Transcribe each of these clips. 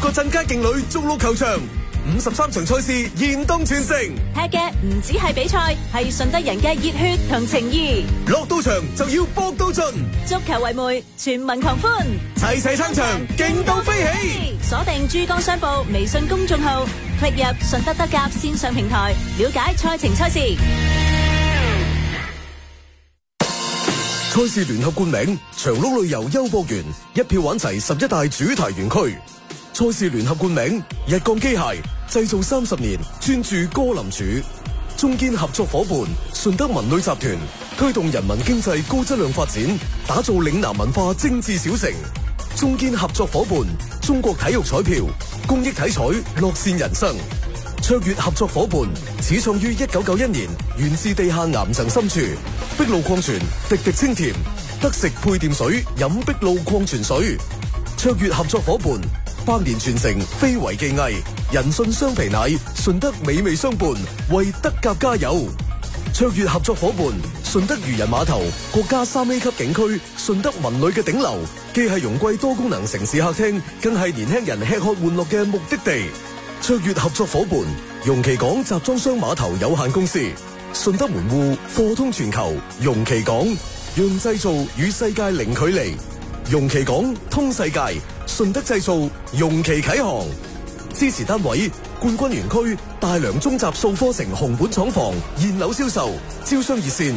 個鎮街勁旅逐鹿球場，53場賽事現東全城。 踢嘅唔止係比賽，係順德人嘅熱血同情義。 落到場就要搏到盡， 足球為媒，全民狂歡， 齊齊撐場，勁到飛起。 鎖定珠江商報微信公眾號，click入順德德甲線上平台，了解賽程賽事。 賽事聯合冠名長鹿旅遊優博園，一票玩齊11大主題園區。賽事聯合冠名日鋼機械，製造30年，專注歌林柱。中堅合作伙伴順德文旅集團，推動人民經濟高質量發展，打造嶺南文化精緻小城。中堅合作伙伴中國體育彩票，公益體彩，樂善人生。卓越合作伙伴始創於1991年，源自地下岩層深處。碧露礦泉，滴滴清甜，得食配電水，飲碧露礦泉水。卓越合作伙伴100年傳承，非遺技藝，人信雙皮奶，順德美味相伴，為德甲加油。卓越合作伙伴順德漁人碼頭，國家3A 級景區，順德文旅嘅頂流，既係容桂多功能城市客廳，更係年輕人吃喝玩樂嘅目的地。卓越合作伙伴容其港集裝箱碼頭有限公司，順德門戶，貨通全球，容其港，讓製造與世界零距離。容其港通世界，順德製造，容其啟航。支持單位冠軍園區大良中集數科城紅本廠房現樓銷售，招商熱線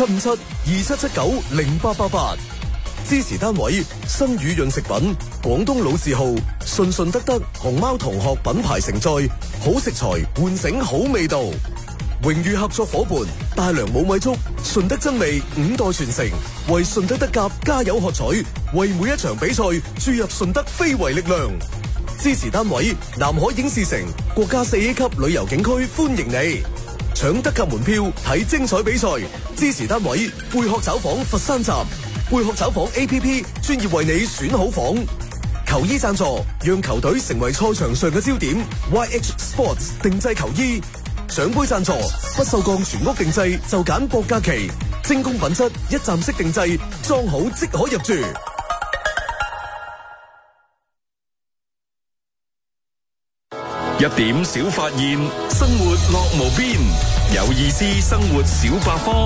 075727790888。支持單位新宇潤食品廣東老字號順順德德熊貓同學品牌承載，好食材喚醒好味道。榮譽合作伙伴大良冇米粥，順德真味5代傳承，為順德德甲加油喝彩，為每一場比賽注入順德非遺力量。支持單位南海影視城國家4A 級旅遊景區歡迎你，搶德甲門票睇精彩比賽。支持單位貝殼找房佛山站，貝殼找房 APP 專業為你選好房。球衣贊助讓球隊成為賽場上嘅焦點， YH Sports 定製球衣。獎杯贊助不鏽鋼全屋定製就揀博嘉祺，精工品質一站式定製，裝好即可入住。 一點小發現，生活樂無邊，有意思生活小百科。